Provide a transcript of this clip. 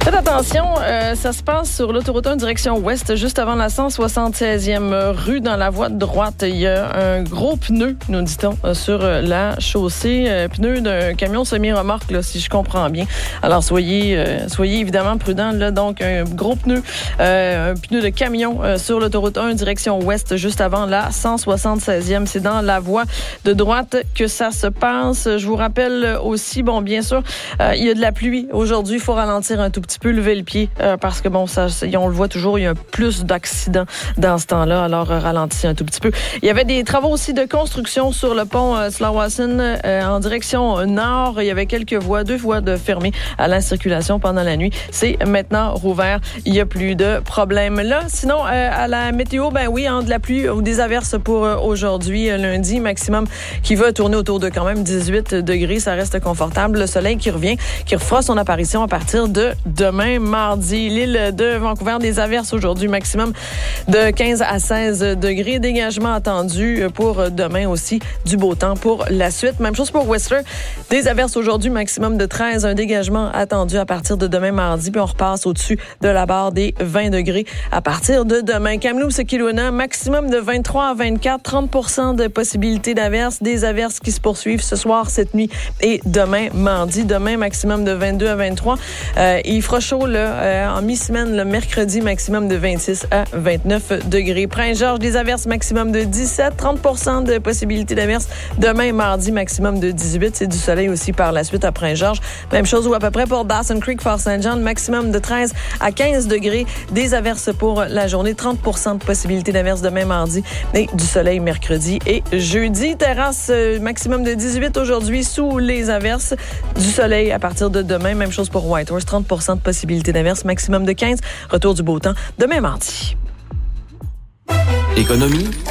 Faites attention, ça se passe sur l'autoroute 1 direction ouest, juste avant la 176e rue, dans la voie de droite. Il y a un gros pneu, nous dit-on, sur la chaussée. Pneu d'un camion semi-remorque, là, si je comprends bien. Alors, soyez évidemment prudents. Là, donc, un gros pneu, un pneu de camion sur l'autoroute 1 direction ouest, juste avant la 176e. C'est dans la voie de droite que ça se passe. Je vous rappelle aussi, bon, bien sûr, il y a de la pluie aujourd'hui. Il faut ralentir un tout petit peu, lever le pied, parce que bon, on le voit toujours, il y a plus d'accidents dans ce temps-là, alors ralentissez un tout petit peu. Il y avait des travaux aussi de construction sur le pont Slawwassen en direction nord. Il y avait deux voies de fermées à la circulation pendant la nuit. C'est maintenant rouvert. Il n'y a plus de problème là. Sinon, à la météo, ben oui, de la pluie ou des averses pour aujourd'hui, lundi, maximum qui va tourner autour de quand même 18 degrés. Ça reste confortable. Le soleil qui revient, qui refera son apparition à partir de demain, mardi. L'île de Vancouver, des averses aujourd'hui, maximum de 15 à 16 degrés. Dégagement attendu pour demain aussi, du beau temps pour la suite. Même chose pour Whistler. Des averses aujourd'hui, maximum de 13. Un dégagement attendu à partir de demain, mardi. Puis on repasse au-dessus de la barre des 20 degrés à partir de demain. Kamloops et Kelowna, maximum de 23 à 24. 30% de possibilité d'averses. Des averses qui se poursuivent ce soir, cette nuit et demain, mardi. Demain, maximum de 22 à 23. Il fera chaud là, en mi-semaine, le mercredi, maximum de 26 à 29 degrés. Prince-Georges, des averses maximum de 17, 30% de possibilité d'averses. Demain, mardi, maximum de 18. C'est du soleil aussi par la suite à Prince-Georges. Même chose ou à peu près pour Dawson Creek, Fort-Saint-Jean, maximum de 13 à 15 degrés. Des averses pour la journée, 30% de possibilité d'averses demain, mardi, et du soleil mercredi et jeudi. Terrasse, maximum de 18 aujourd'hui sous les averses. Du soleil à partir de demain. Même chose pour Whitehorse, 30% de possibilité d'averse, maximum de 15. Retour du beau temps demain mardi. Économie